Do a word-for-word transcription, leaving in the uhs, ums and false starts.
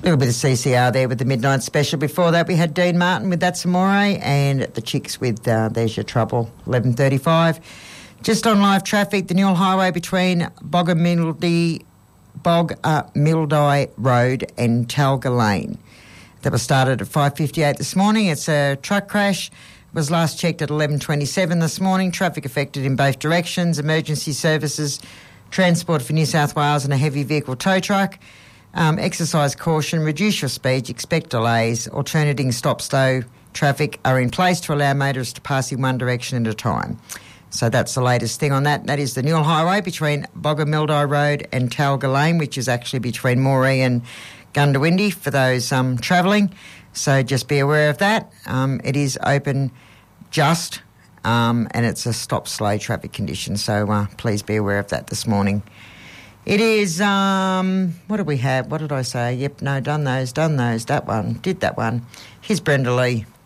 A little bit of C C R there with the Midnight Special. Before that, we had Dean Martin with That's Amore and the Chicks with uh, There's Your Trouble, eleven thirty-five. Just on live traffic, the Newell Highway between Boggomildy, Bog uh, Mildy Road and Talga Lane. That was started at five fifty-eight this morning. It's a truck crash. It was last checked at eleven twenty-seven this morning. Traffic affected in both directions. Emergency services, Transport for New South Wales and a heavy vehicle tow truck. Um, exercise caution, reduce your speed, expect delays. Alternating stop-slow traffic are in place to allow motorists to pass in one direction at a time. So that's the latest thing on that. That is the Newell Highway between Boggomildy Road and Talga Lane, which is actually between Moree and Gundawindi for those um, travelling. So just be aware of that. Um, it is open just, um, and it's a stop-slow traffic condition. So uh, please be aware of that this morning. It is, um, what do we have? What did I say? Yep, no, done those, done those, that one, did that one. Here's Brenda Lee.